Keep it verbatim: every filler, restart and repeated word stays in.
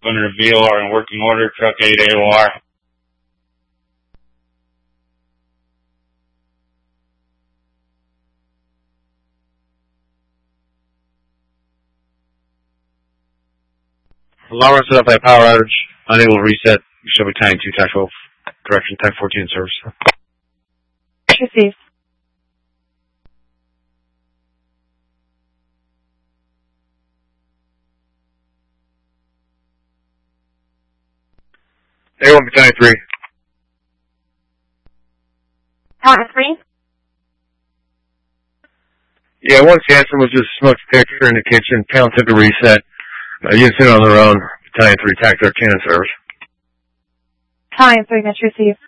under V O R in working order, truck eight A O R. Alarm set up by power outage, unable to reset. You should be tying two, Type twelve. Correction, Type fourteen in service. Received. A one, Battalion three. Battalion three? Yeah, one Sansom was just smoke detector in the kitchen. Panel took a reset. Uh, units in on their own. Battalion three, Tactical ten in service. Battalion three, that's received.